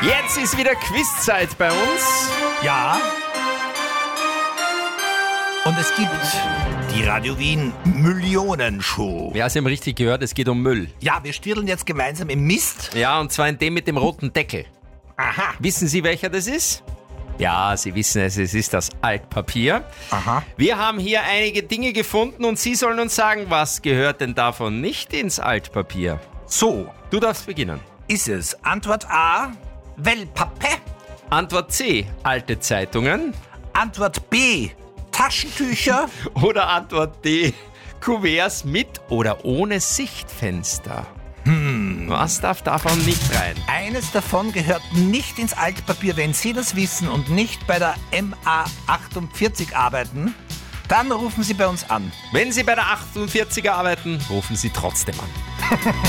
Jetzt ist wieder Quizzeit bei uns. Ja. Und es gibt die Radio Wien Millionenshow. Ja, Sie haben richtig gehört, es geht um Müll. Ja, wir stirdeln jetzt gemeinsam im Mist. Ja, und zwar in dem mit dem roten Deckel. Aha. Wissen Sie, welcher das ist? Ja, Sie wissen es ist das Altpapier. Aha. Wir haben hier einige Dinge gefunden und Sie sollen uns sagen, was gehört denn davon nicht ins Altpapier? So, Du darfst beginnen. ist es Antwort A, Wellpappe. Antwort C, alte Zeitungen. Antwort B, Taschentücher. Oder Antwort D, Kuverts mit oder ohne Sichtfenster. Was darf davon nicht rein? Eines davon gehört nicht ins Altpapier. Wenn Sie das wissen und nicht bei der MA48 arbeiten, dann rufen Sie bei uns an. Wenn Sie bei der 48er arbeiten, rufen Sie trotzdem an.